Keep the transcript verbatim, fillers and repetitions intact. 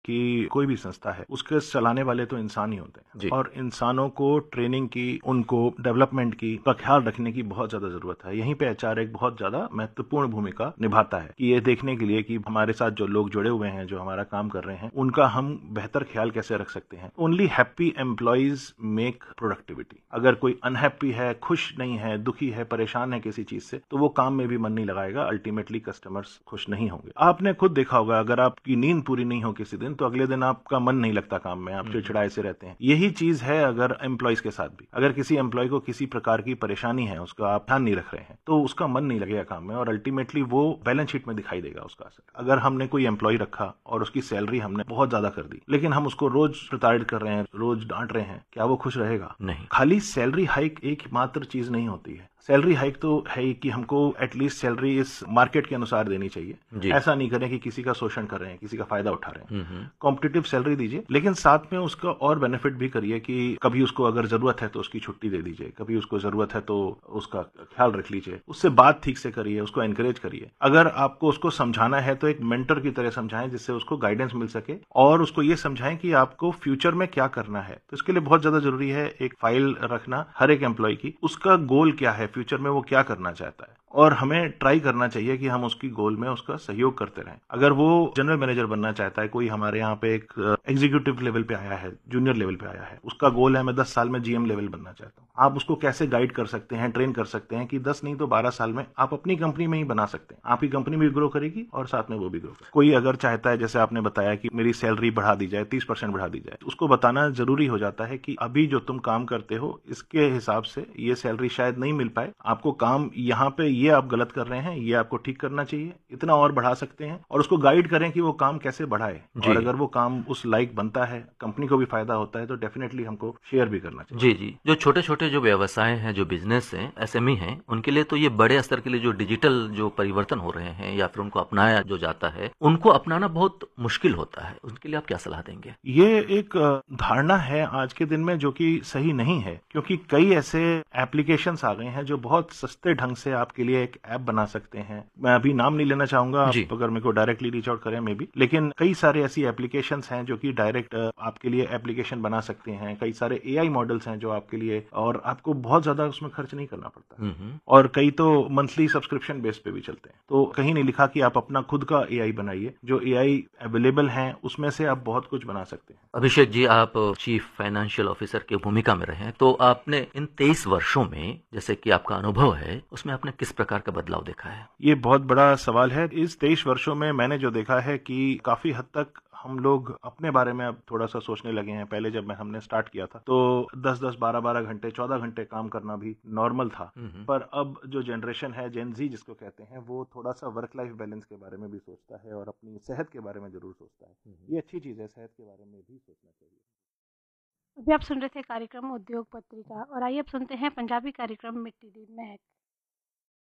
कि कोई भी संस्था है उसके चलाने वाले तो इंसान ही होते हैं और इंसानों को ट्रेनिंग की, उनको डेवलपमेंट की का ख्याल रखने की बहुत ज्यादा जरूरत है। यहीं पे एचआर एक बहुत ज्यादा महत्वपूर्ण भूमिका निभाता है कि ये देखने के लिए कि हमारे साथ जो लोग जुड़े हुए हैं, जो हमारा काम कर रहे हैं, उनका हम बेहतर ख्याल कैसे रख सकते हैं। Only happy employees make productivity. अगर कोई अनहैप्पी है, खुश नहीं है, दुखी है, परेशान है किसी चीज से, तो वो काम में भी मन नहीं लगाएगा, अल्टीमेटली कस्टमर्स खुश नहीं होंगे। आपने खुद देखा होगा, अगर आपकी नींद पूरी नहीं हो किसी दिन तो अगले दिन आपका मन नहीं लगता काम में, आप चिड़चिड़ाए से रहते हैं। यही चीज है अगर एम्प्लॉइज के साथ भी। अगर किसी एम्प्लॉय को किसी प्रकार की परेशानी है, उसका आप ध्यान नहीं रख रहे हैं, तो उसका मन नहीं लगेगा काम में और अल्टीमेटली वो बैलेंस शीट में दिखाई देगा उसका असर। अगर हमने कोई एम्प्लॉय रखा और उसकी सैलरी हमने बहुत ज्यादा कर दी, लेकिन हम उसको रोज प्रताड़ित कर रहे हैं, रोज डांट रहे हैं, क्या वो खुश रहेगा? नहीं। खाली सैलरी हाइक एक मात्र चीज नहीं होती है। सैलरी हाइक तो है ही कि हमको एटलीस्ट सैलरी इस मार्केट के अनुसार देनी चाहिए। ऐसा नहीं करें कि किसी का शोषण कर रहे हैं, किसी का फायदा उठा रहे हैं। कॉम्पिटिटिव सैलरी दीजिए, लेकिन साथ में उसका और बेनिफिट भी करिए कि कभी उसको अगर जरूरत है तो उसकी छुट्टी दे दीजिए, कभी उसको जरूरत है तो उसका ख्याल रख लीजिए, उससे बात ठीक से करिए, उसको एनकरेज करिए। अगर आपको उसको समझाना है तो एक मेंटर की तरह समझाएं, जिससे उसको गाइडेंस मिल सके और उसको ये समझाएं कि आपको फ्यूचर में क्या करना है। तो इसके लिए बहुत ज्यादा जरूरी है एक फाइल रखना हर एक एम्प्लॉय की, उसका गोल क्या है, फ्यूचर में वो क्या करना चाहता है, और हमें ट्राई करना चाहिए कि हम उसकी गोल में उसका सहयोग करते रहें। अगर वो जनरल मैनेजर बनना चाहता है, कोई हमारे यहाँ पे एक एग्जीक्यूटिव लेवल पे आया है, जूनियर लेवल पे आया है, उसका गोल है मैं दस साल में जीएम लेवल बनना चाहता हूँ, आप उसको कैसे गाइड कर सकते हैं, ट्रेन कर सकते हैं कि दस नहीं तो बारह साल में आप अपनी कंपनी में ही बना सकते हैं। आपकी कंपनी भी ग्रो करेगी और साथ में वो भी ग्रो करेगी। कोई अगर चाहता है, जैसे आपने बताया कि मेरी सैलरी बढ़ा दी जाए, तीस परसेंट बढ़ा दी जाए, तो उसको बताना जरूरी हो जाता है कि अभी जो तुम काम करते हो इसके हिसाब से ये सैलरी शायद नहीं मिल पाए, आपको काम यहाँ पे ये आप गलत कर रहे हैं, ये आपको ठीक करना चाहिए, इतना और बढ़ा सकते हैं, और उसको गाइड करें कि वो काम कैसे बढ़ाए। और अगर वो काम उस लायक बनता है, कंपनी को भी फायदा होता है, तो डेफिनेटली हमको शेयर भी करना चाहिए। जी जी, जो छोटे छोटे जो व्यवसाय हैं, जो बिजनेस हैं, एसएमई हैं, उनके लिए तो ये बड़े स्तर के लिए जो डिजिटल जो परिवर्तन हो रहे हैं या फिर उनको अपनाया जो जाता है, उनको अपनाना बहुत मुश्किल होता है। उनके लिए आप क्या सलाह देंगे? ये एक धारणा है आज के दिन में जो कि सही नहीं है, क्योंकि कई ऐसे एप्लीकेशंस आ गए हैं जो बहुत सस्ते ढंग से आपके लिए एक ऐप बना सकते हैं। मैं अभी नाम नहीं लेना चाहूंगा, आप अगर मेरे को डायरेक्टली रीच आउट करें मे बी, लेकिन कई सारे ऐसी एप्लीकेशंस हैं जो कि डायरेक्ट आपके लिए एप्लीकेशन बना सकते हैं। कई सारे एआई मॉडल्स हैं जो आपके लिए, और आपको बहुत ज्यादा उसमें खर्च नहीं करना पड़ता, और कई तो मंथली सब्सक्रिप्शन बेस पे भी चलते हैं। तो कहीं नहीं लिखा कि आप अपना खुद का एआई बनाइए, जो एआई अवेलेबल है उसमें से आप बहुत कुछ बना सकते हैं। अभिषेक जी, आप चीफ फाइनेंशियल ऑफिसर की भूमिका में रहे हैं, तो आपने इन तेईस वर्षों में, जैसे कि आपका अनुभव है, उसमें आपने किस प्रकार का बदलाव देखा है? ये बहुत बड़ा सवाल है। इस तेईस वर्षों में मैंने जो देखा है कि काफी हद तक हम लोग अपने बारे में अब थोड़ा सा सोचने लगे हैं। पहले जब मैं हमने स्टार्ट किया था तो दस दस बारह बारह घंटे चौदह घंटे काम करना भी नॉर्मल था, पर अब जो जनरेशन है, जेन जी जिसको कहते हैं, वो थोड़ा सा वर्क लाइफ बैलेंस के बारे में भी सोचता है और अपनी सेहत के बारे में जरूर सोचता है। ये अच्छी चीज है, सेहत के बारे में भी सोचना चाहिए। अभी आप सुन रहे थे कार्यक्रम उद्योग पत्रिका, और आइए अब सुनते हैं पंजाबी कार्यक्रम मिट्टी दी महक।